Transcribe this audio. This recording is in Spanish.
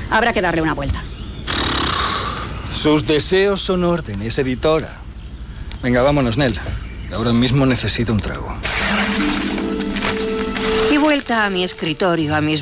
Habrá que darle una vuelta. Sus deseos son órdenes, editora. Venga, vámonos, Nell. Ahora mismo necesito un trago. Y vuelta a mi escritorio, a mis